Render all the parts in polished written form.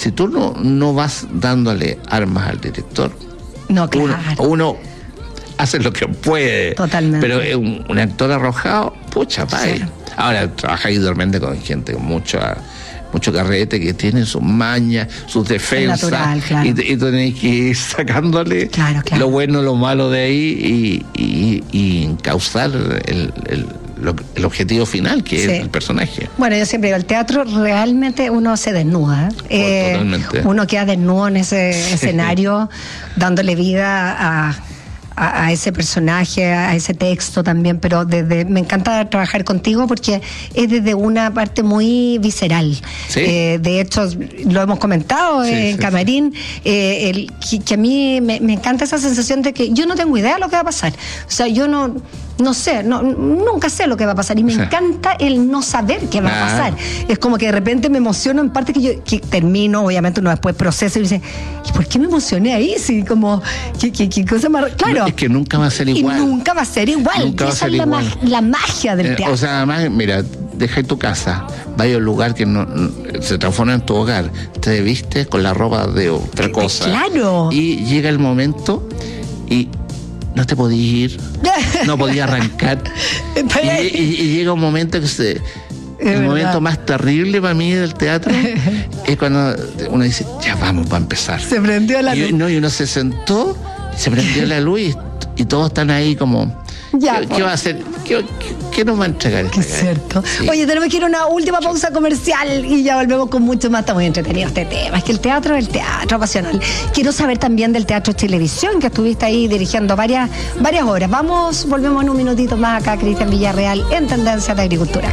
si tú no vas dándole armas al director, no, claro, uno hace lo que puede. Totalmente. Pero un actor arrojado, pucha, pay. Sí. Ahora trabajáis realmente con gente con mucho carrete, que tiene sus mañas, sus defensas, natural, claro. y tenéis que ir sacándole claro. lo bueno, lo malo de ahí y encauzar el objetivo final, que es el personaje. Bueno, yo siempre digo, el teatro realmente uno se desnuda. Totalmente. Uno queda desnudo en ese escenario, dándole vida a ese personaje, a ese texto también, pero me encanta trabajar contigo porque es desde una parte muy visceral. ¿Sí? De hecho, lo hemos comentado en Camarín, que a mí me encanta esa sensación de que yo no tengo idea de lo que va a pasar. O sea, yo no sé, nunca sé lo que va a pasar y me encanta el no saber qué va a pasar. Es como que de repente me emociono en parte que termino, obviamente uno después procesa y dice, ¿y por qué me emocioné ahí? Sí, como, ¿qué cosa más? Claro. Es que nunca va a ser igual. Y nunca va a ser igual. Esa es la magia del teatro. O sea, además, mira, deja tu casa, vaya a un lugar que se transforma en tu hogar, te vistes con la ropa de otra cosa. Claro. Y llega el momento y no te podías ir, no podías arrancar. y llega un momento que el momento más terrible para mí del teatro es cuando uno dice, ya vamos, va a empezar. Se prendió la luz. Y uno se sentó, se prendió la luz y todos están ahí como, ¿qué va a hacer? ¿Qué nos va a entregar? Es cierto. Sí. Oye, tenemos que ir a una última pausa comercial y ya volvemos con mucho más. Está muy entretenido este tema. Es que el teatro es el teatro pasional. Quiero saber también del Teatro Televisión, que estuviste ahí dirigiendo varias horas. Volvemos en un minutito más acá, Cristian Villarreal, en Tendencias de Agricultura.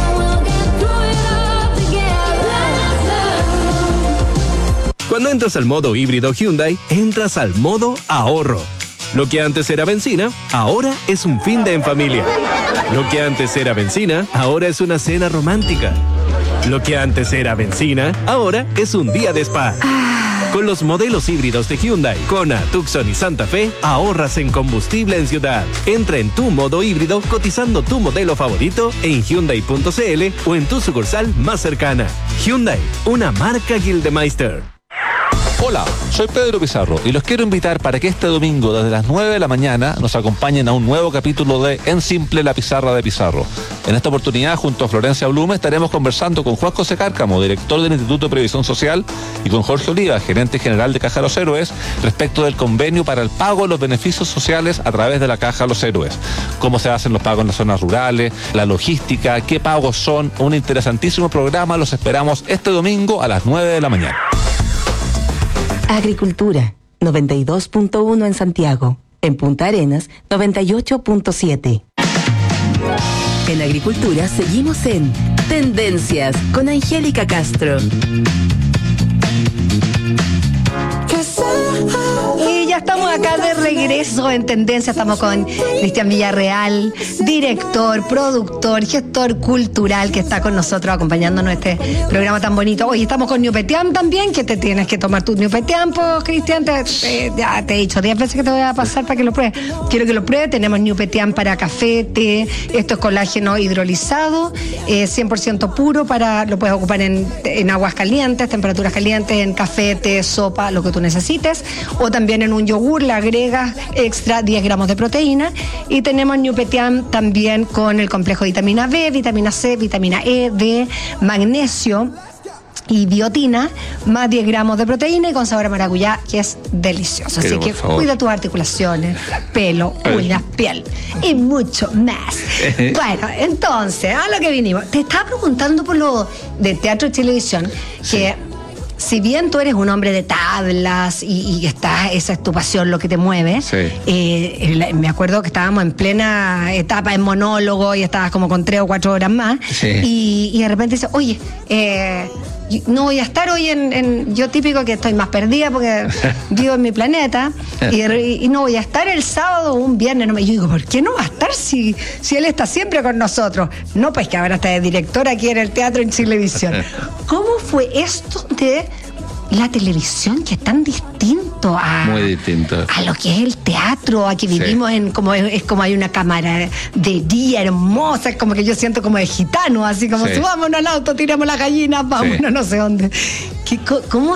Cuando entras al modo híbrido Hyundai, entras al modo ahorro. Lo que antes era benzina, ahora es un fin de en familia. Lo que antes era benzina, ahora es una cena romántica. Lo que antes era benzina, ahora es un día de spa. Con los modelos híbridos de Hyundai, Kona, Tucson y Santa Fe, ahorras en combustible en ciudad. Entra en tu modo híbrido cotizando tu modelo favorito en Hyundai.cl o en tu sucursal más cercana. Hyundai, una marca Gildemeister. Hola, soy Pedro Pizarro y los quiero invitar para que este domingo desde las 9 de la mañana nos acompañen a un nuevo capítulo de En Simple, la pizarra de Pizarro. En esta oportunidad, junto a Florencia Blume, estaremos conversando con Juan José Cárcamo, director del Instituto de Previsión Social, y con Jorge Oliva, gerente general de Caja Los Héroes, respecto del convenio para el pago de los beneficios sociales a través de la Caja Los Héroes. Cómo se hacen los pagos en las zonas rurales, la logística, qué pagos son. Un interesantísimo programa. Los esperamos este domingo a las 9 de la mañana. Agricultura, 92.1 en Santiago. En Punta Arenas, 98.7. En Agricultura seguimos en Tendencias con Angélica Castro. Y ya estamos acá de regreso en Tendencia. Estamos con Cristian Villarreal, director, productor, gestor cultural, que está con nosotros acompañándonos en este programa tan bonito. Hoy estamos con Ñupetiam también, que te tienes que tomar tu Ñupetiam, pues, Cristian. Ya te he dicho 10 veces que te voy a pasar para que lo pruebes. Quiero que lo pruebes. Tenemos Ñupetiam para café, té. Esto es colágeno hidrolizado, 100% puro. Lo puedes ocupar en aguas calientes, temperaturas calientes, en café, té, sopa, lo que tú necesites. O también en un yogur le agregas extra 10 gramos de proteína. Y tenemos Ñupetiam también con el complejo de vitamina B, vitamina C, vitamina E, D, magnesio y biotina, más 10 gramos de proteína y con sabor a maracuyá, que es delicioso. Así que cuida tus articulaciones, pelo, uñas, piel y mucho más. Bueno, entonces, a lo que vinimos. Te estaba preguntando por lo de teatro y televisión, que si bien tú eres un hombre de tablas y esa es tu pasión, lo que te mueve, me acuerdo que estábamos en plena etapa en monólogo y estabas como con 3 o 4 horas más, y de repente dices, oye, no voy a estar hoy yo típico que estoy más perdida porque vivo en mi planeta y no voy a estar el sábado o un viernes. Yo digo, ¿por qué no va a estar si él está siempre con nosotros? No, pues que ahora está de director aquí en el teatro en Chilevisión. ¿Cómo fue esto de la televisión, que es tan distinto muy distinto a lo que es el teatro? Aquí vivimos es como hay una cámara de día hermosa, es como que yo siento como de gitano, así como subámonos al auto, tiramos las gallinas, vámonos no sé dónde. ¿Cómo